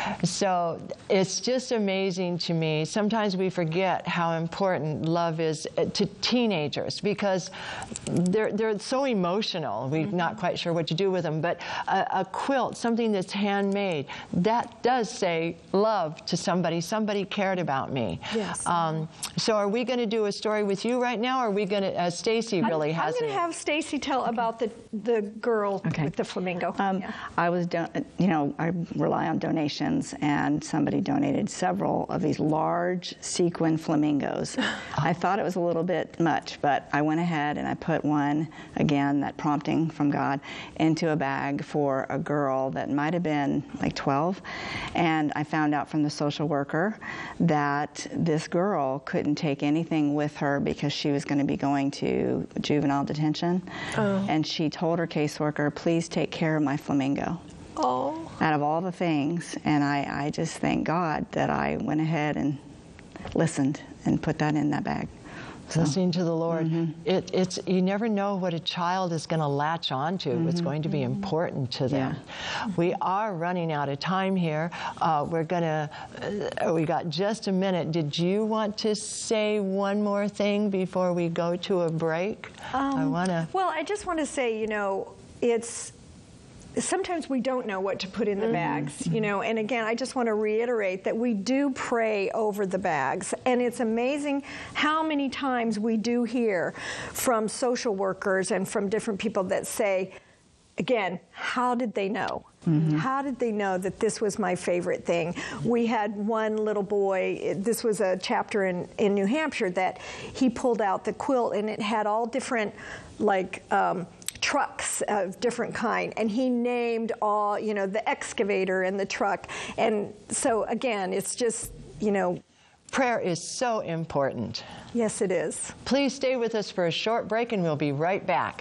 So it's just amazing to me. Sometimes we forget how important love is to teenagers because they're so emotional. We're not quite sure what to do with them. But a quilt, something that's handmade, that does say love to somebody. Somebody cared about me. Yes. So are we going to do a story with you right now, or are we going to, Stacy really has it? I'm going to have Stacy tell about the girl with the flamingo. I was, I rely on donations, and somebody donated several of these large sequin flamingos. I thought it was a little bit much, but I went ahead and I put one, again, that prompting from God, into a bag for a girl that might have been like 12. And I found out from the social worker that this girl couldn't take anything with her because she was going to be going to juvenile detention. And she told her caseworker, please take care of my flamingo. Out of all the things. And I just thank God that I went ahead and listened and put that in that bag. So. Listening to the Lord. It's you never know what a child is going to latch on to. What's going to be important to them. We are running out of time here. We got just a minute. Did you want to say one more thing before we go to a break? Well, I just want to say, it's sometimes we don't know what to put in the bags, and again, I just want to reiterate that we do pray over the bags, and it's amazing how many times we do hear from social workers and from different people that say, again, how did they know? How did they know that this was my favorite thing? We had one little boy, this was a chapter in New Hampshire, that he pulled out the quilt, and it had all different, trucks of different kind, and he named all, the excavator and the truck. And so again, it's just, prayer is so important. Yes, it is. Please stay with us for a short break, and we'll be right back.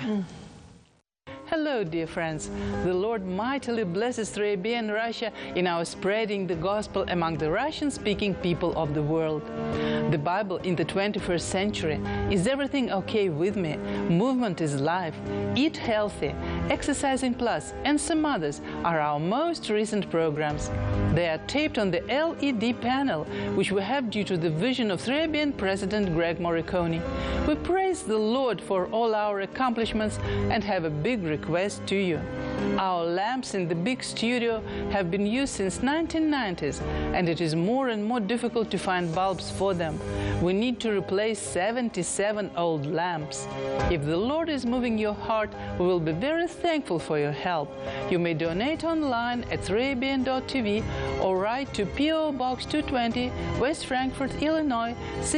Hello, dear friends. The Lord mightily blesses 3ABN Russia in our spreading the gospel among the Russian-speaking people of the world. The Bible in the 21st century, Is Everything Okay With Me?, Movement is Life, Eat Healthy, Exercising Plus, and some others are our most recent programs. They are taped on the LED panel, which we have due to the vision of 3ABN President Greg Morricone. We praise the Lord for all our accomplishments and have a big request to you. Our lamps in the big studio have been used since 1990s, and it is more and more difficult to find bulbs for them. We need to replace 77 old lamps. If the Lord is moving your heart, we will be very thankful for your help. You may donate online at 3abn.tv or write to P.O. Box 220, West Frankfort, Illinois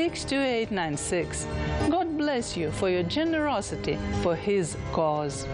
62896. God bless you for your generosity for His cause.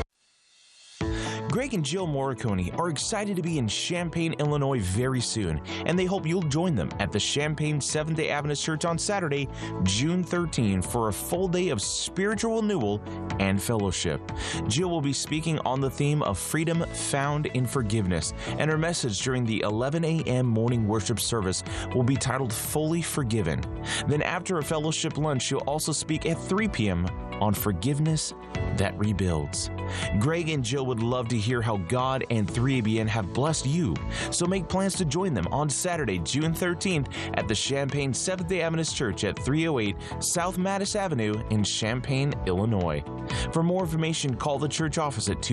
Greg and Jill Morricone are excited to be in Champaign, Illinois very soon, and they hope you'll join them at the Champaign Seventh-day Adventist Church on Saturday, June 13, for a full day of spiritual renewal and fellowship. Jill will be speaking on the theme of freedom found in forgiveness, and her message during the 11 a.m. morning worship service will be titled Fully Forgiven. Then after a fellowship lunch, she'll also speak at 3 p.m. on forgiveness that rebuilds. Greg and Jill would love to hear how God and 3ABN have blessed you, so make plans to join them on Saturday, June 13th at the Champaign Seventh-day Adventist Church at 308 South Mattis Avenue in Champaign, Illinois. For more information, call the church office at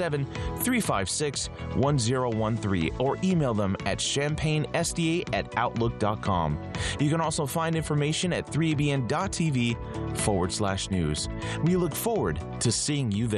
217-356-1013 or email them at champaignSDA@outlook.com. You can also find information at 3abn.tv/news. We look forward to seeing you there.